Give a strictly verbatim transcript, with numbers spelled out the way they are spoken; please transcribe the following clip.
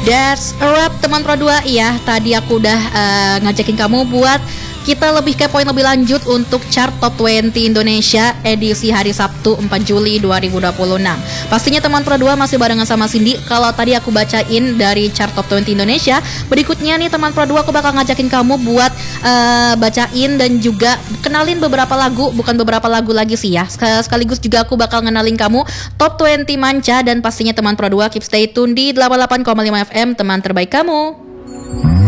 That's a wrap teman Pro dua ya. Tadi aku udah uh, ngajakin kamu buat kita lebih ke poin lebih lanjut untuk chart Top dua puluh Indonesia edisi hari Sabtu empat Juli dua ribu dua puluh enam. Pastinya teman Pro dua masih barengan sama Cindy. Kalau tadi aku bacain dari chart Top dua puluh Indonesia, berikutnya nih teman Pro dua aku bakal ngajakin kamu buat uh, bacain dan juga kenalin beberapa lagu, bukan beberapa lagu lagi sih ya. Sekaligus juga aku bakal ngenalin kamu Top dua puluh Manca, dan pastinya teman Pro dua keep stay tune di delapan puluh delapan koma lima F M, teman terbaik kamu.